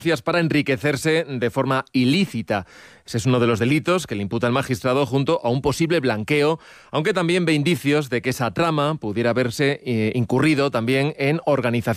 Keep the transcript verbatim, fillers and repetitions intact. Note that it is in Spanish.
para enriquecerse de forma ilícita. Ese es uno de los delitos que le imputa el magistrado junto a un posible blanqueo, aunque también ve indicios de que esa trama pudiera haberse eh, incurrido también en organización